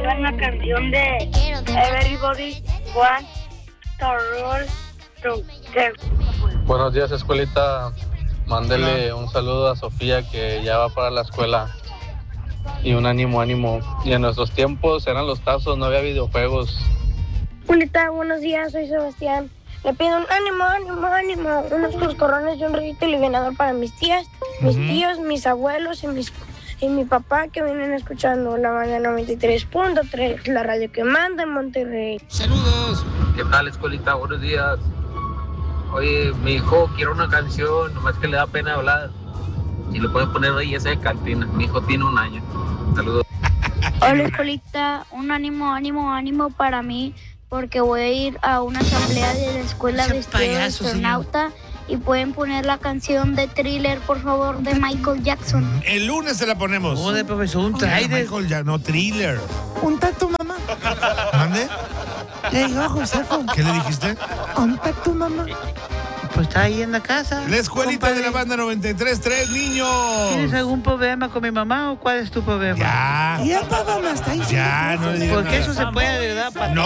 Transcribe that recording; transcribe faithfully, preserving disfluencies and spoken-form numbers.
pongan la canción de Everybody Wants to Roll to the... Buenos días, escuelita. Mándele un saludo a Sofía que ya va para la escuela. Y un ánimo, ánimo. Y en nuestros tiempos eran los tazos, no había videojuegos. Julita, buenos días, soy Sebastián. Le pido un ánimo, ánimo, ánimo, unos coscorrones y un rollito alivianador para mis tías, mis uh-huh. tíos, mis abuelos y, mis, y mi papá que vienen escuchando la banda noventa y tres punto tres, la radio que manda en Monterrey. ¡Saludos! ¿Qué tal, escuelita? Buenos días. Oye, mi hijo quiere una canción, nomás que le da pena hablar. Si le pueden poner ahí esa de Cantina. Mi hijo tiene un año. Saludos. Hola, escuelita, un ánimo, ánimo, ánimo para mí, porque voy a ir a una asamblea de la escuela vestida de astronauta y pueden poner la canción de Thriller, por favor, de Michael Jackson. El lunes se la ponemos. Joder, profesor, un trailer. Michael Jackson, no, Thriller. ¿Unta tu mamá? ¿Mande? Le digo a Josefo. ¿Qué le dijiste? ¿Unta tu mamá? Pues está ahí en la casa. La escuelita compadre. de la banda noventa y tres punto tres, niños. ¿Tienes algún problema con mi mamá o cuál es tu problema? Ya. Ya, papá, me está diciendo. Ya, no le digas Porque nada. eso se puede, de verdad, para No,